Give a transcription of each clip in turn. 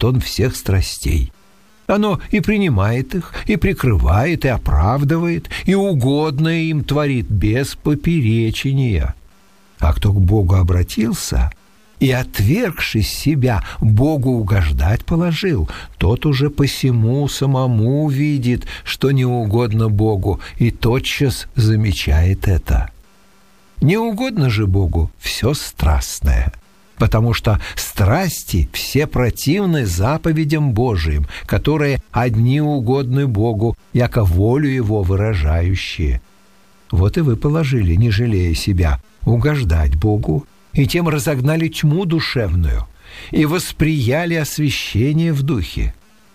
он всех страстей. Оно и принимает их, и прикрывает, и оправдывает, и угодное им творит без поперечения. А кто к Богу обратился и, отвергшись себя, Богу угождать положил, тот уже посему самому видит, что не угодно Богу, и тотчас замечает это. Не угодно же Богу все страстное, потому что страсти все противны заповедям Божиим, которые одни угодны Богу, яко волю Его выражающие. Вот и вы положили, не жалея себя, угождать Богу, и тем разогнали тьму душевную, и восприяли освящение в духе.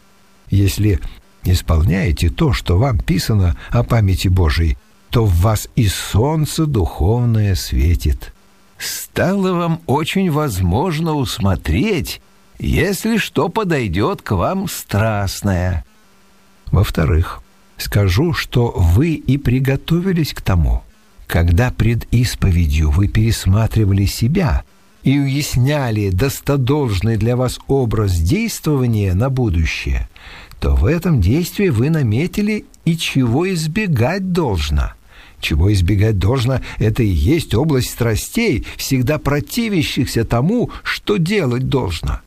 Если исполняете то, что вам писано о памяти Божией, то в вас и солнце духовное светит. Стало вам очень возможно усмотреть, если что подойдет к вам страстное. Во-вторых, скажу, что вы и приготовились к тому, когда пред исповедью вы пересматривали себя и уясняли достодолжный для вас образ действования на будущее, то в этом действии вы наметили и чего избегать должно. Чего избегать должно, это и есть область страстей, всегда противящихся тому, что делать должно.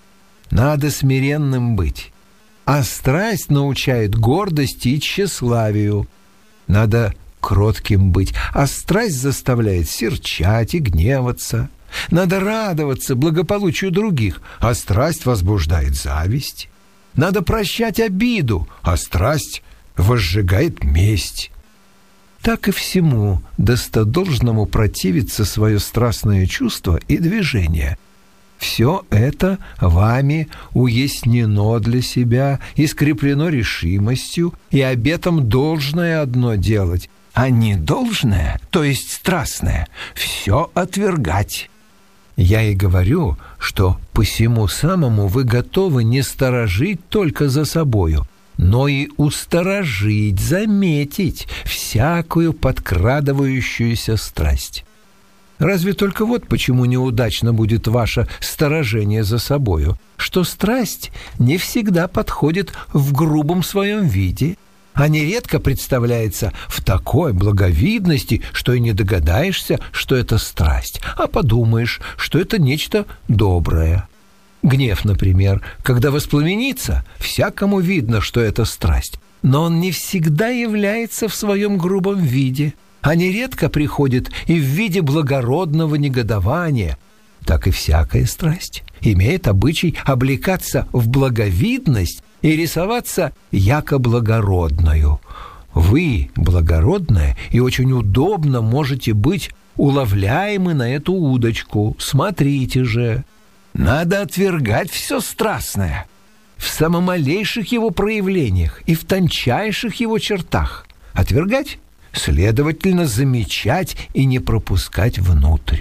Надо смиренным быть, а страсть научает гордости и тщеславию. Надо кротким быть, а страсть заставляет серчать и гневаться. Надо радоваться благополучию других, а страсть возбуждает зависть. Надо прощать обиду, а страсть возжигает месть. Так и всему достодолжному противится свое страстное чувство и движение. Все это вами уяснено для себя и скреплено решимостью и обетом должное одно делать, а не должное, то есть страстное, все отвергать. Я и говорю, что посему самому вы готовы не сторожить только за собою, но и усторожить, заметить всякую подкрадывающуюся страсть. Разве только вот почему неудачно будет ваше сторожение за собою, что страсть не всегда подходит в грубом своем виде, а нередко представляется в такой благовидности, что и не догадаешься, что это страсть, а подумаешь, что это нечто доброе. Гнев, например, когда воспламенится, всякому видно, что это страсть, но он не всегда является в своем грубом виде, а нередко приходит и в виде благородного негодования. Так и всякая страсть имеет обычай облекаться в благовидность и рисоваться яко благородною. Вы, благородная, и очень удобно можете быть уловляемы на эту удочку. Смотрите же. Надо отвергать все страстное в самых малейших его проявлениях и в тончайших его чертах. Отвергать, следовательно, замечать и не пропускать внутрь.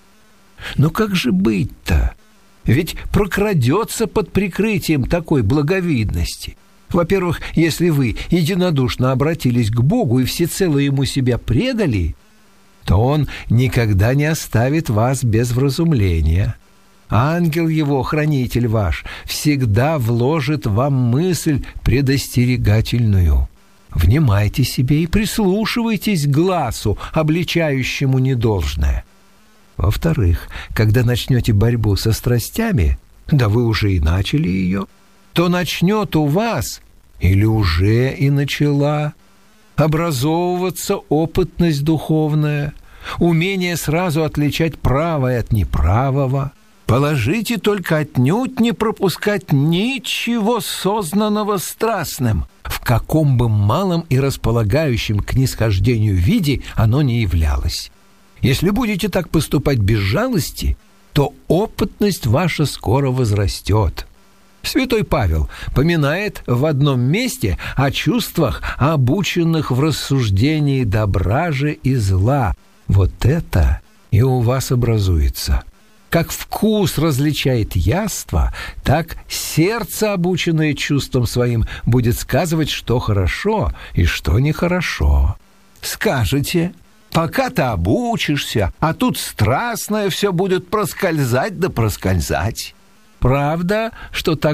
Но как же быть-то? Ведь прокрадется под прикрытием такой благовидности. Во-первых, если вы единодушно обратились к Богу и всецело Ему себя предали, то Он никогда не оставит вас без вразумления. Ангел Его, хранитель ваш, всегда вложит вам мысль предостерегательную. Внимайте себе и прислушивайтесь к гласу, обличающему недолжное. Во-вторых, когда начнете борьбу со страстями, да вы уже и начали ее, то начнет у вас, или уже и начала, образовываться опытность духовная, умение сразу отличать правое от неправого. Положите только отнюдь не пропускать ничего сознанного страстным, в каком бы малом и располагающем к нисхождению виде оно ни являлось. Если будете так поступать без жалости, то опытность ваша скоро возрастет. Святой Павел поминает в одном месте о чувствах, обученных в рассуждении добра же и зла. Вот это и у вас образуется. Как вкус различает яство, так сердце, обученное чувством своим, будет сказывать, что хорошо и что нехорошо. Скажете: пока ты обучишься, а тут страстное все будет проскользать да проскользать. Правда, что так